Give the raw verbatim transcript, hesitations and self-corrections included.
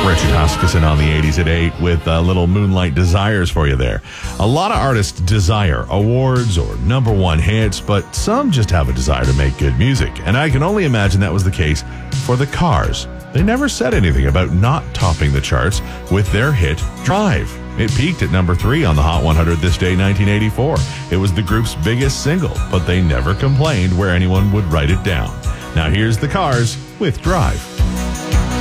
Richard Huskisson on the eighties at eight with a little Moonlight Desires for you there. A lot of artists desire awards or number one hits, but some just have a desire to make good music. And I can only imagine that was the case for the Cars. They never said anything about not topping the charts with their hit Drive. It peaked at number three on the Hot one hundred this day, nineteen eighty-four. It was the group's biggest single, but they never complained where anyone would write it down. Now here's the Cars with Drive.